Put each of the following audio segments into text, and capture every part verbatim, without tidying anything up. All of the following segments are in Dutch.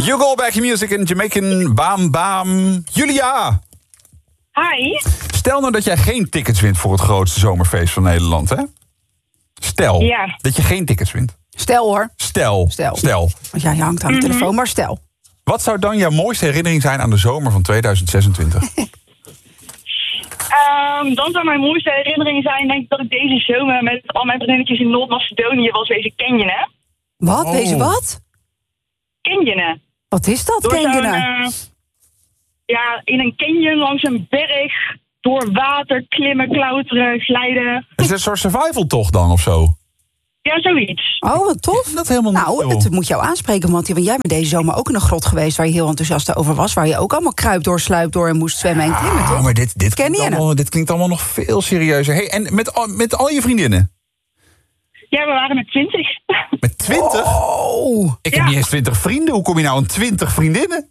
You Go Back Music in Jamaican Bam Bam. Julia! Hi. Stel nou dat jij geen tickets wint voor het grootste zomerfeest van Nederland, hè? Stel Ja. dat je geen tickets wint. Stel hoor. Stel. Stel. Stel. Want ja, je hangt aan de Mm-hmm. telefoon, maar stel. Wat zou dan jouw mooiste herinnering zijn aan de zomer van tweeduizend zesentwintig? Um, dan zou mijn mooiste herinnering zijn, denk ik, dat ik deze zomer met al mijn vriendinnetjes in Noord-Macedonië was wezen canyonen. Wat? Oh. Deze wat? Canyonen. Wat is dat, Door zo'n, canyonen? eh, ja, in een canyon langs een berg, door water, klimmen, klauteren, glijden. Is het een soort survival toch dan, of zo? Ja, zoiets. Oh, wat tof. Dat helemaal niet Nou, zo. het moet jou aanspreken, Mattie. Want jij bent deze zomer ook in een grot geweest waar je heel enthousiast over was. Waar je ook allemaal kruip door, sluip door en moest zwemmen en klimmen, Ah, toch? maar dit, dit, Ken klinkt je hem? allemaal, dit klinkt allemaal nog veel serieuzer. Hey, en met, al- met al je vriendinnen? Ja, we waren met twintig. Met twintig? Oh. Ik heb Ja. niet eens twintig vrienden. Hoe kom je nou aan twintig vriendinnen?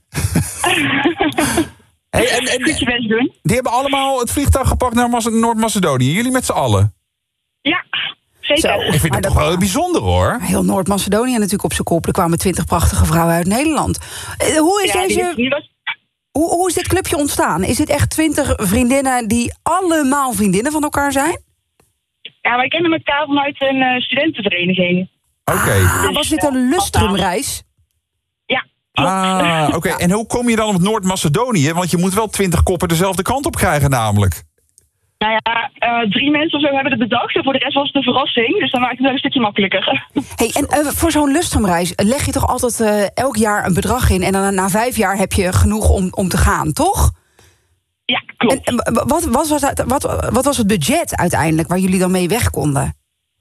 Hey, en, en, Goed je best doen. die hebben allemaal het vliegtuig gepakt naar Mas- Noord-Macedonië. Jullie met z'n allen. Ja, zeker. Zo. Ik vind Maar dat dat- toch wel bijzonder, hoor. Heel Noord-Macedonië natuurlijk op zijn kop. Er kwamen twintig prachtige vrouwen uit Nederland. Eh, Hoe is, Ja, die, deze, die was, hoe, hoe is dit clubje ontstaan? Is dit echt twintig vriendinnen die allemaal vriendinnen van elkaar zijn? ja, wij kennen elkaar vanuit een eh, studentenvereniging. Oké. Ah, was dit een lustrumreis? Ja, klopt. Ah, oké. En hoe kom je dan op Noord-Macedonië? Want je moet wel twintig koppen dezelfde kant op krijgen namelijk. Nou ja, eh, drie mensen of zo hebben het bedacht. En voor de rest was het een verrassing. Dus dan maakt het wel een stukje makkelijker. Hey, en eh, voor zo'n lustrumreis leg je toch altijd eh, elk jaar een bedrag in... en dan na vijf jaar heb je genoeg om, om te gaan, toch? Ja, En, klopt. en wat, wat, was het, wat, wat was het budget uiteindelijk waar jullie dan mee weg konden?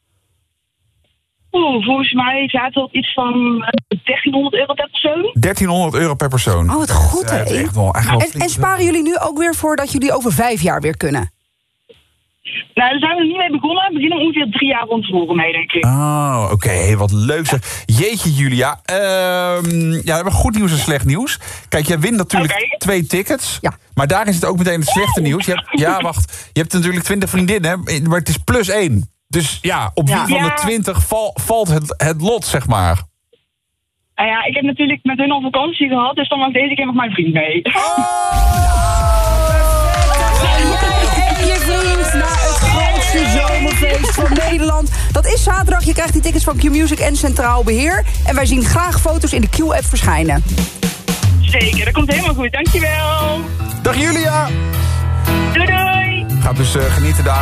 Oeh, volgens mij zaten we op iets van eh, dertienhonderd euro per persoon. dertienhonderd euro per persoon. Oh, wat goed, Ja, hè? het is echt wel, echt wel En, flink en sparen jullie nu ook weer voor dat jullie over vijf jaar weer kunnen? Nou, daar zijn we nog niet mee begonnen. We beginnen ongeveer drie jaar van tevoren mee, denk ik. Oh, oké. Hey, wat leuk zeg. Jeetje, Julia. Ehm, ja, we hebben goed nieuws en slecht nieuws. Kijk, jij wint natuurlijk Oké. twee tickets. Ja. Maar daar is het ook meteen het slechte nieuws. Je hebt, ja, wacht. Je hebt natuurlijk twintig vriendinnen, maar het is plus één. Dus ja, op wie Ja. van de Ja. twintig val, valt het, het lot, zeg maar? Nou ja, ik heb natuurlijk met hun al vakantie gehad. Dus dan mag deze keer nog mijn vriend mee. En je vriend naar het grootste zomerfeest van Nederland. Dat is zaterdag. Je krijgt die tickets van Q-Music en Centraal Beheer. En wij zien graag foto's in de Q-app verschijnen. Zeker, dat komt helemaal goed. Dankjewel. Dag Julia! Doei doei. Gaat dus eh, genieten daar.